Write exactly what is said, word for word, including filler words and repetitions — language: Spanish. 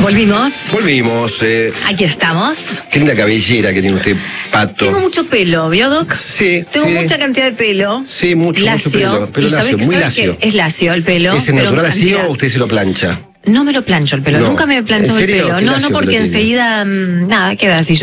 Volvimos. Volvimos. Eh, Aquí estamos. Qué linda cabellera que tiene usted, Pato. Tengo mucho pelo, ¿vio, Doc? Sí. Tengo sí. mucha cantidad de pelo. Sí, mucho, lacio, mucho pelo. Pelo y lacio, sabés que- muy sabés lacio. que es lacio el pelo. ¿Es pero natural en así cantidad. o usted se lo plancha? No me lo plancho el pelo, No. nunca me plancho ¿En el serio? pelo. Qué No, lacio no, que porque lo tiene. enseguida, mm, nada, queda así.